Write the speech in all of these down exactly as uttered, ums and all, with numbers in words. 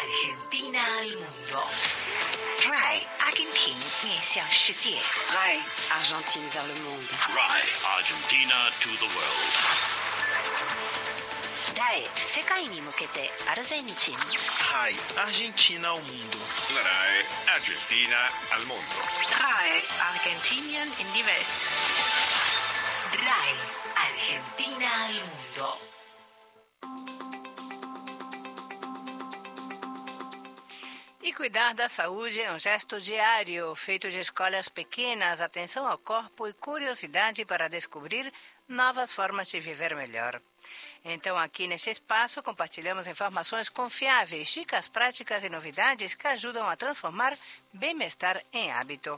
Argentina al mundo. R A I 阿根廷面向世界。 R A I Argentine vers le monde. R A I Argentina to the world. R A I 世界に向けてアルゼンチン。 R A I Argentina ao mundo. R A I Argentina al mundo. R A I Argentinien in die Welt. R A I Argentina al mundo. E cuidar da saúde é um gesto diário, feito de escolhas pequenas, atenção ao corpo e curiosidade para descobrir novas formas de viver melhor. Então, aqui neste espaço, compartilhamos informações confiáveis, dicas práticas e novidades que ajudam a transformar bem-estar em hábito.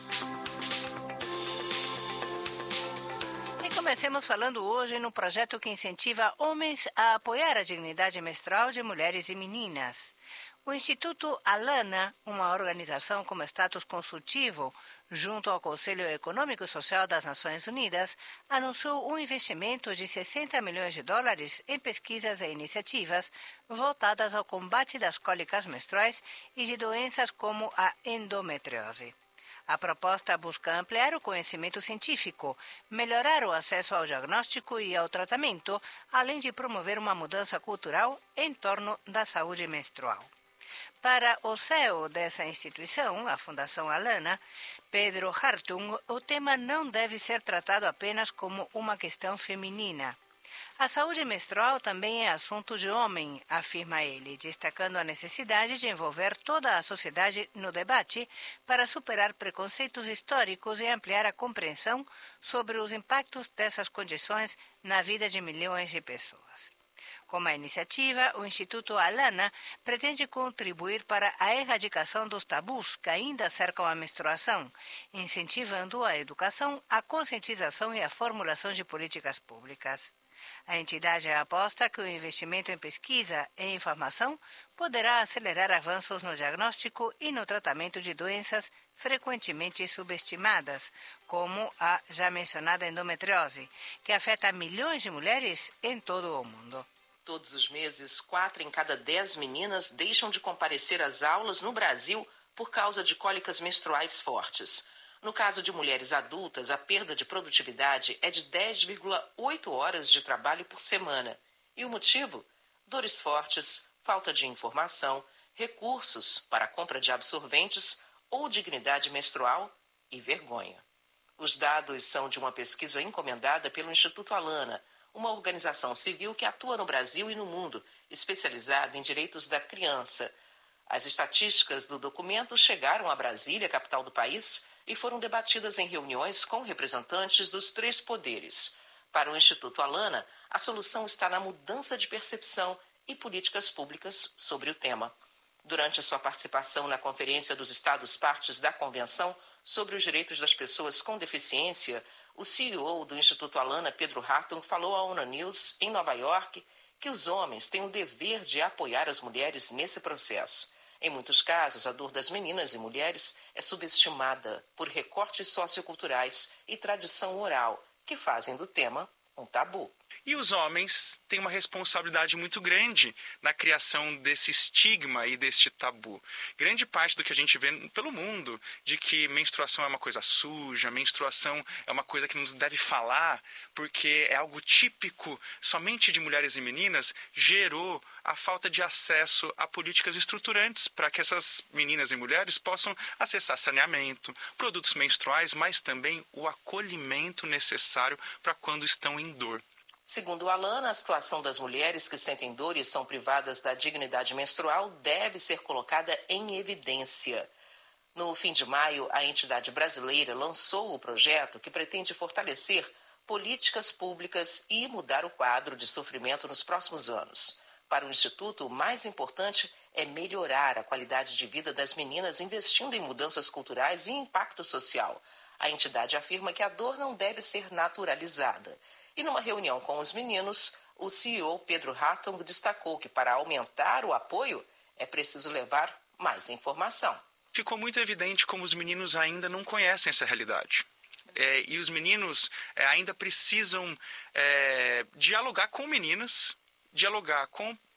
E comecemos falando hoje no projeto que incentiva homens a apoiar a dignidade menstrual de mulheres e meninas. O Instituto Alana, uma organização com status consultivo, junto ao Conselho Econômico e Social das Nações Unidas, anunciou um investimento de sessenta milhões de dólares em pesquisas e iniciativas voltadas ao combate das cólicas menstruais e de doenças como a endometriose. A proposta busca ampliar o conhecimento científico, melhorar o acesso ao diagnóstico e ao tratamento, além de promover uma mudança cultural em torno da saúde menstrual. Para o C E O dessa instituição, a Fundação Alana, Pedro Hartung, o tema não deve ser tratado apenas como uma questão feminina. A saúde menstrual também é assunto de homem, afirma ele, destacando a necessidade de envolver toda a sociedade no debate para superar preconceitos históricos e ampliar a compreensão sobre os impactos dessas condições na vida de milhões de pessoas. Com a iniciativa, o Instituto Alana pretende contribuir para a erradicação dos tabus que ainda cercam a menstruação, incentivando a educação, a conscientização e a formulação de políticas públicas. A entidade aposta que o investimento em pesquisa e informação poderá acelerar avanços no diagnóstico e no tratamento de doenças frequentemente subestimadas, como a já mencionada endometriose, que afeta milhões de mulheres em todo o mundo. Todos os meses, quatro em cada dez meninas deixam de comparecer às aulas no Brasil por causa de cólicas menstruais fortes. No caso de mulheres adultas, a perda de produtividade é de dez vírgula oito horas de trabalho por semana. E o motivo? Dores fortes, falta de informação, recursos para a compra de absorventes ou dignidade menstrual e vergonha. Os dados são de uma pesquisa encomendada pelo Instituto Alana, uma organização civil que atua no Brasil e no mundo, especializada em direitos da criança. As estatísticas do documento chegaram a Brasília, capital do país, e foram debatidas em reuniões com representantes dos três poderes. Para o Instituto Alana, a solução está na mudança de percepção e políticas públicas sobre o tema. Durante a sua participação na Conferência dos Estados-Partes da Convenção sobre os Direitos das Pessoas com Deficiência, o C E O do Instituto Alana, Pedro Hartung, falou à ONU News, em Nova York, que os homens têm o dever de apoiar as mulheres nesse processo. Em muitos casos, a dor das meninas e mulheres é subestimada por recortes socioculturais e tradição oral, que fazem do tema um tabu. E os homens têm uma responsabilidade muito grande na criação desse estigma e deste tabu. Grande parte do que a gente vê pelo mundo, de que menstruação é uma coisa suja, menstruação é uma coisa que não se deve falar, porque é algo típico somente de mulheres e meninas, gerou a falta de acesso a políticas estruturantes para que essas meninas e mulheres possam acessar saneamento, produtos menstruais, mas também o acolhimento necessário para quando estão em dor. Segundo o Alana, a situação das mulheres que sentem dor e são privadas da dignidade menstrual deve ser colocada em evidência. No fim de maio, a entidade brasileira lançou o projeto que pretende fortalecer políticas públicas e mudar o quadro de sofrimento nos próximos anos. Para o Instituto, o mais importante é melhorar a qualidade de vida das meninas investindo em mudanças culturais e impacto social. A entidade afirma que a dor não deve ser naturalizada. E numa reunião com os meninos, o C E O Pedro Hartung destacou que para aumentar o apoio é preciso levar mais informação. Ficou muito evidente como os meninos ainda não conhecem essa realidade. É, e os meninos é, ainda precisam é, dialogar com meninas, dialogar com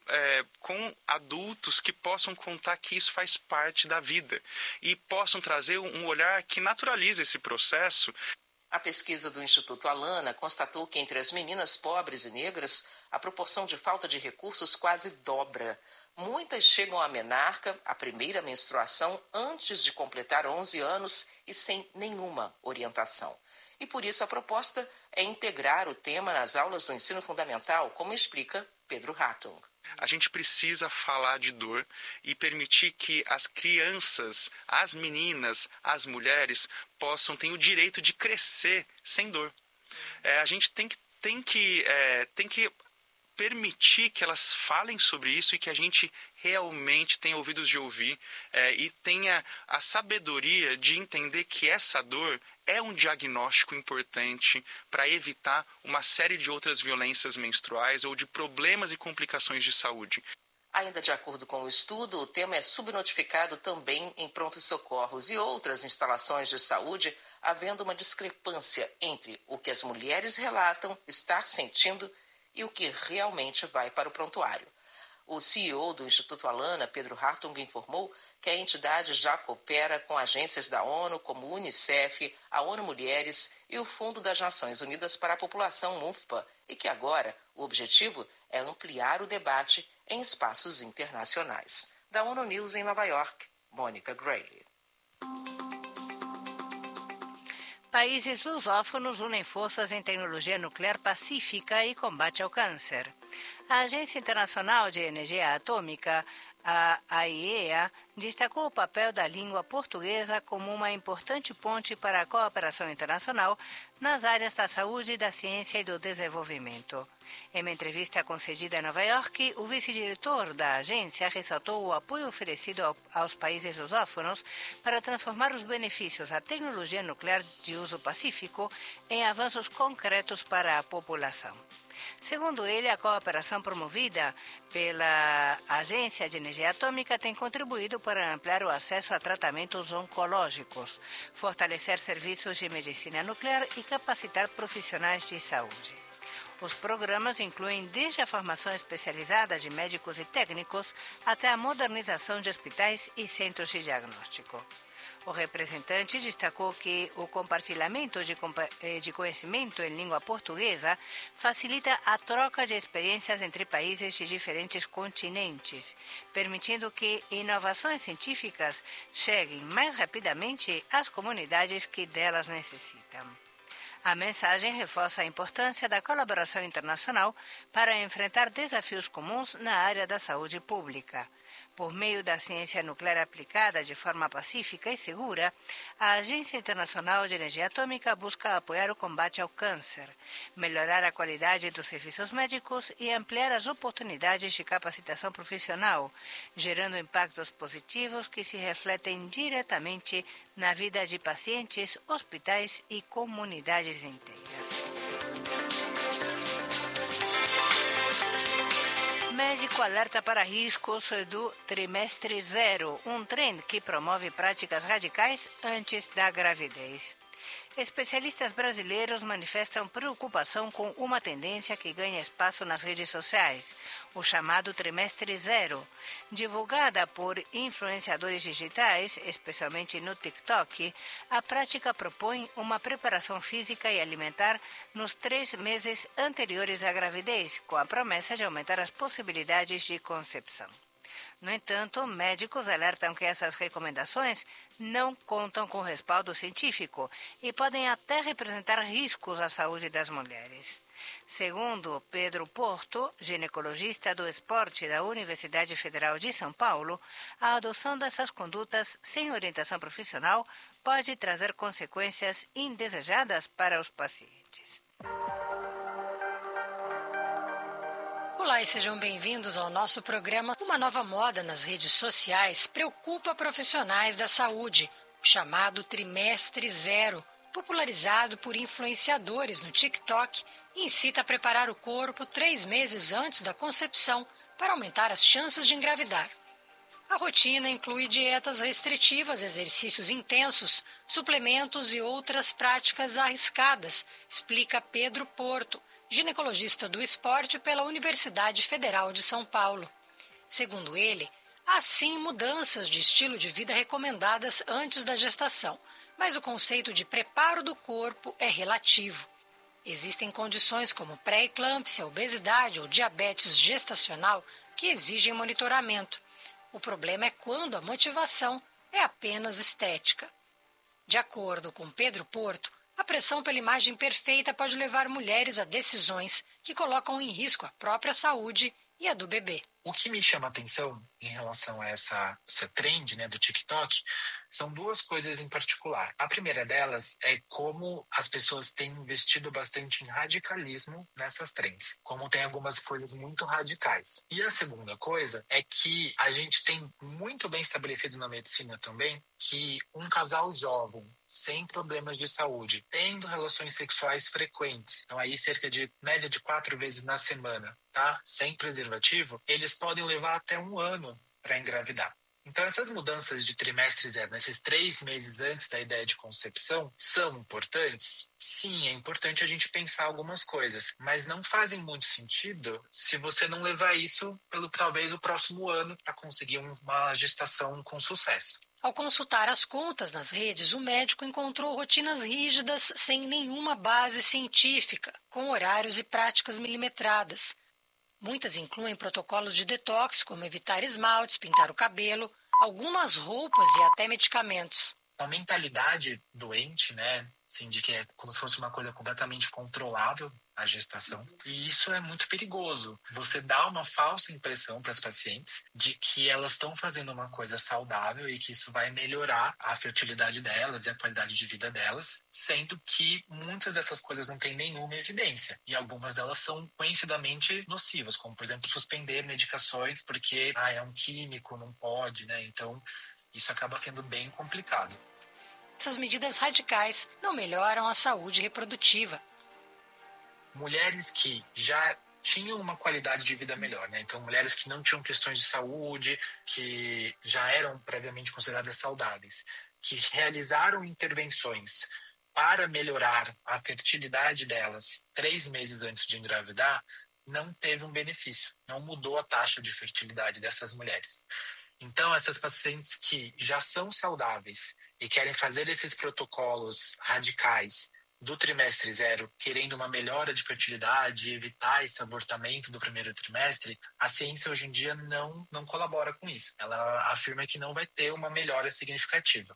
é, com adultos que possam contar que isso faz parte da vida e possam trazer um olhar que naturalize esse processo. A pesquisa do Instituto Alana constatou que entre as meninas pobres e negras, a proporção de falta de recursos quase dobra. Muitas chegam à menarca, a primeira menstruação, antes de completar onze anos e sem nenhuma orientação. E por isso a proposta é integrar o tema nas aulas do ensino fundamental, como explica Pedro Hartung. A gente precisa falar de dor e permitir que as crianças, as meninas, as mulheres possam ter o direito de crescer sem dor. É, a gente tem que, tem que, é, tem que permitir que elas falem sobre isso e que a gente realmente tenha ouvidos de ouvir é, e tenha a sabedoria de entender que essa dor é um diagnóstico importante para evitar uma série de outras violências menstruais ou de problemas e complicações de saúde. Ainda de acordo com o estudo, o tema é subnotificado também em prontos socorros e outras instalações de saúde, havendo uma discrepância entre o que as mulheres relatam estar sentindo e o que realmente vai para o prontuário. O C E O do Instituto Alana, Pedro Hartung, informou que a entidade já coopera com agências da ONU, como o Unicef, a ONU Mulheres e o Fundo das Nações Unidas para a População, MUFPA, e que agora o objetivo é ampliar o debate em espaços internacionais. Da ONU News em Nova York, Mônica Grayley. Países lusófonos unem forças em tecnologia nuclear pacífica e combate ao câncer. A Agência Internacional de Energia Atômica, a A I E A, destacou o papel da língua portuguesa como uma importante ponte para a cooperação internacional nas áreas da saúde, da ciência e do desenvolvimento. Em uma entrevista concedida em Nova York, o vice-diretor da agência ressaltou o apoio oferecido ao, aos países lusófonos para transformar os benefícios da tecnologia nuclear de uso pacífico em avanços concretos para a população. Segundo ele, a cooperação promovida pela Agência de Energia Atômica tem contribuído para ampliar o acesso a tratamentos oncológicos, fortalecer serviços de medicina nuclear e capacitar profissionais de saúde. Os programas incluem desde a formação especializada de médicos e técnicos até a modernização de hospitais e centros de diagnóstico. O representante destacou que o compartilhamento de, de conhecimento em língua portuguesa facilita a troca de experiências entre países de diferentes continentes, permitindo que inovações científicas cheguem mais rapidamente às comunidades que delas necessitam. A mensagem reforça a importância da colaboração internacional para enfrentar desafios comuns na área da saúde pública. Por meio da ciência nuclear aplicada de forma pacífica e segura, a Agência Internacional de Energia Atômica busca apoiar o combate ao câncer, melhorar a qualidade dos serviços médicos e ampliar as oportunidades de capacitação profissional, gerando impactos positivos que se refletem diretamente na vida de pacientes, hospitais e comunidades inteiras. Médico alerta para riscos do trimestre zero, um trend que promove práticas radicais antes da gravidez. Especialistas brasileiros manifestam preocupação com uma tendência que ganha espaço nas redes sociais, o chamado trimestre zero. Divulgada por influenciadores digitais, especialmente no TikTok, a prática propõe uma preparação física e alimentar nos três meses anteriores à gravidez, com a promessa de aumentar as possibilidades de concepção. No entanto, médicos alertam que essas recomendações não contam com respaldo científico e podem até representar riscos à saúde das mulheres. Segundo Pedro Porto, ginecologista do esporte da Universidade Federal de São Paulo, a adoção dessas condutas sem orientação profissional pode trazer consequências indesejadas para os pacientes. Olá e sejam bem-vindos ao nosso programa. Uma nova moda nas redes sociais preocupa profissionais da saúde, o chamado trimestre zero, popularizado por influenciadores no TikTok, incita a preparar o corpo três meses antes da concepção para aumentar as chances de engravidar. A rotina inclui dietas restritivas, exercícios intensos, suplementos e outras práticas arriscadas, explica Pedro Porto, ginecologista do esporte pela Universidade Federal de São Paulo. Segundo ele, há sim mudanças de estilo de vida recomendadas antes da gestação, mas o conceito de preparo do corpo é relativo. Existem condições como pré-eclâmpsia, obesidade ou diabetes gestacional que exigem monitoramento. O problema é quando a motivação é apenas estética. De acordo com Pedro Porto, a pressão pela imagem perfeita pode levar mulheres a decisões que colocam em risco a própria saúde e a do bebê. O que me chama a atenção em relação a essa, essa trend, né, do TikTok são duas coisas em particular. A primeira delas é como as pessoas têm investido bastante em radicalismo nessas trends, como tem algumas coisas muito radicais. E a segunda coisa é que a gente tem muito bem estabelecido na medicina também que um casal jovem, sem problemas de saúde, tendo relações sexuais frequentes, então aí cerca de média de quatro vezes na semana, tá? Sem preservativo, eles podem levar até um ano para engravidar. Então, essas mudanças de trimestre zero, nesses três meses antes da ideia de concepção, são importantes? Sim, é importante a gente pensar algumas coisas, mas não fazem muito sentido se você não levar isso pelo talvez o próximo ano para conseguir uma gestação com sucesso. Ao consultar as contas nas redes, o médico encontrou rotinas rígidas sem nenhuma base científica, com horários e práticas milimetradas. Muitas incluem protocolos de detox, como evitar esmaltes, pintar o cabelo, algumas roupas e até medicamentos. Uma mentalidade doente, né? Assim, de que é como se fosse uma coisa completamente controlável a gestação. E isso é muito perigoso. Você dá uma falsa impressão para as pacientes de que elas estão fazendo uma coisa saudável e que isso vai melhorar a fertilidade delas e a qualidade de vida delas, sendo que muitas dessas coisas não têm nenhuma evidência. E algumas delas são conhecidamente nocivas, como, por exemplo, suspender medicações porque ah, é um químico, não pode, né? Então, isso acaba sendo bem complicado. Essas medidas radicais não melhoram a saúde reprodutiva. Mulheres que já tinham uma qualidade de vida melhor, né? Então, mulheres que não tinham questões de saúde, que já eram previamente consideradas saudáveis, que realizaram intervenções para melhorar a fertilidade delas três meses antes de engravidar, não teve um benefício, não mudou a taxa de fertilidade dessas mulheres. Então, essas pacientes que já são saudáveis e querem fazer esses protocolos radicais do trimestre zero, querendo uma melhora de fertilidade, evitar esse abortamento do primeiro trimestre, a ciência hoje em dia não, não colabora com isso. Ela afirma que não vai ter uma melhora significativa.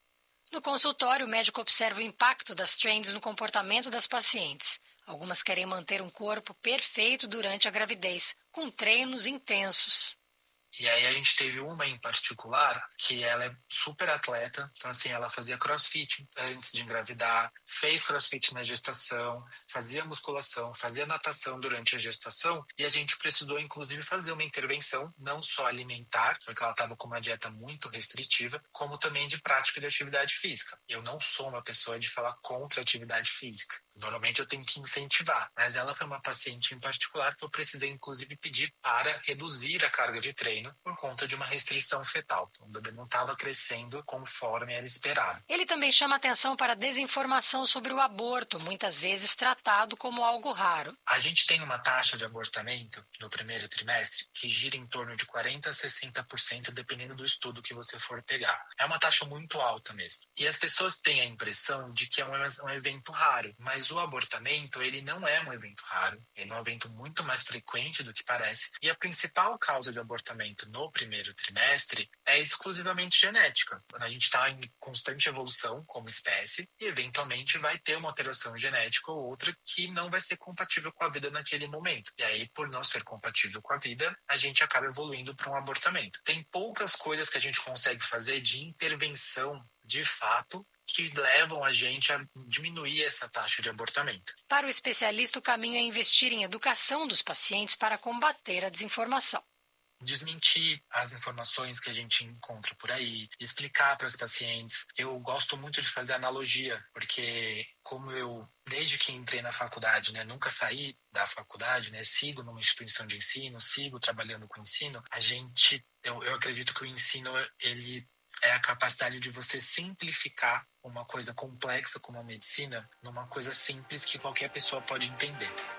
No consultório, o médico observa o impacto das trends no comportamento das pacientes. Algumas querem manter um corpo perfeito durante a gravidez, com treinos intensos. E aí a gente teve uma em particular que ela é super atleta, então assim, ela fazia crossfit antes de engravidar, fez crossfit na gestação, fazia musculação, fazia natação durante a gestação e a gente precisou inclusive fazer uma intervenção, não só alimentar, porque ela estava com uma dieta muito restritiva, como também de prática de atividade física. Eu não sou uma pessoa de falar contra a atividade física. Normalmente eu tenho que incentivar, mas ela foi uma paciente em particular que eu precisei inclusive pedir para reduzir a carga de treino por conta de uma restrição fetal. Então, o bebê não estava crescendo conforme era esperado. Ele também chama atenção para a desinformação sobre o aborto, muitas vezes tratado como algo raro. A gente tem uma taxa de abortamento no primeiro trimestre que gira em torno de quarenta a sessenta por cento, dependendo do estudo que você for pegar. É uma taxa muito alta mesmo. E as pessoas têm a impressão de que é um, um evento raro, mas o abortamento, ele não é um evento raro, ele é um evento muito mais frequente do que parece, e a principal causa de abortamento no primeiro trimestre é exclusivamente genética. A gente está em constante evolução como espécie e eventualmente vai ter uma alteração genética ou outra que não vai ser compatível com a vida naquele momento. E aí, por não ser compatível com a vida, a gente acaba evoluindo para um abortamento. Tem poucas coisas que a gente consegue fazer de intervenção de fato que levam a gente a diminuir essa taxa de abortamento. Para o especialista, o caminho é investir em educação dos pacientes para combater a desinformação. Desmentir as informações que a gente encontra por aí, explicar para os pacientes. Eu gosto muito de fazer analogia, porque como eu, desde que entrei na faculdade, né, nunca saí da faculdade, né, sigo numa instituição de ensino, sigo trabalhando com ensino, a gente, eu, eu acredito que o ensino, ele é a capacidade de você simplificar uma coisa complexa como a medicina numa coisa simples que qualquer pessoa pode entender.